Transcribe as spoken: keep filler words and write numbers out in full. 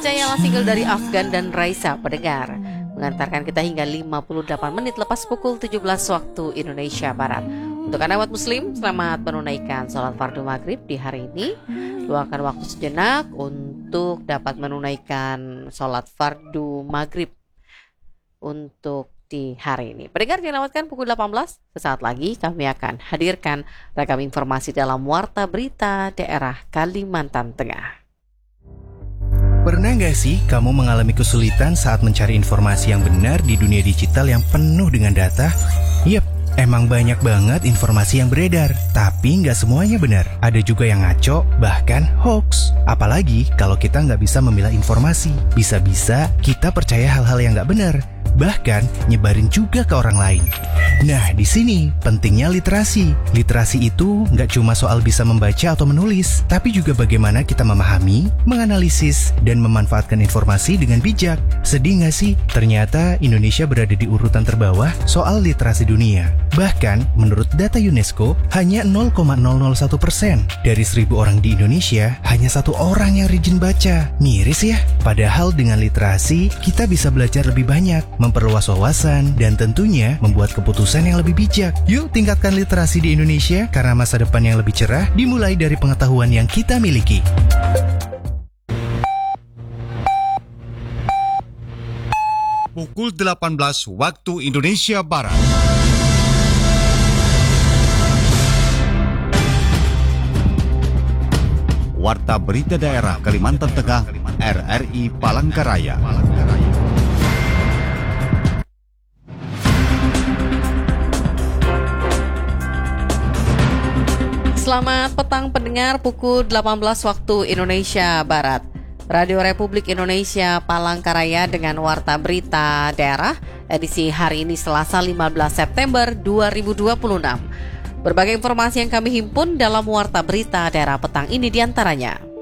Percayalah single dari Afgan dan Raisa pendengar mengantarkan kita hingga lima puluh delapan menit lepas pukul tujuh belas waktu Indonesia Barat. Untuk Anda umat muslim, selamat menunaikan sholat fardu maghrib di hari ini. Luangkan waktu sejenak untuk dapat menunaikan sholat fardu maghrib untuk di hari ini. Pendengar dilewatkan pukul delapan belas, sesaat lagi kami akan hadirkan ragam informasi dalam Warta Berita Daerah Kalimantan Tengah. Pernah nggak sih kamu mengalami kesulitan saat mencari informasi yang benar di dunia digital yang penuh dengan data? Yap, emang banyak banget informasi yang beredar, tapi nggak semuanya benar. Ada juga yang ngaco, bahkan hoax. Apalagi kalau kita nggak bisa memilah informasi. Bisa-bisa kita percaya hal-hal yang nggak benar, bahkan nyebarin juga ke orang lain. Nah, di sini pentingnya literasi. Literasi itu nggak cuma soal bisa membaca atau menulis, tapi juga bagaimana kita memahami, menganalisis, dan memanfaatkan informasi dengan bijak. Sedih nggak sih? Ternyata Indonesia berada di urutan terbawah soal literasi dunia. Bahkan, menurut data UNESCO, hanya nol koma nol nol satu persen dari seribu orang di Indonesia, hanya satu orang yang rajin baca. Miris ya? Padahal dengan literasi, kita bisa belajar lebih banyak, memperluas wawasan, dan tentunya membuat keputusan yang lebih bijak. Yuk tingkatkan literasi di Indonesia, karena masa depan yang lebih cerah dimulai dari pengetahuan yang kita miliki. Pukul delapan belas waktu Indonesia Barat. Warta Berita Daerah Kalimantan Tengah, R R I Palangkaraya. Selamat petang pendengar, pukul delapan belas waktu Indonesia Barat. Radio Republik Indonesia Palangkaraya dengan Warta Berita Daerah edisi hari ini Selasa lima belas September dua ribu dua puluh enam. Berbagai informasi yang kami himpun dalam Warta Berita Daerah petang ini diantaranya: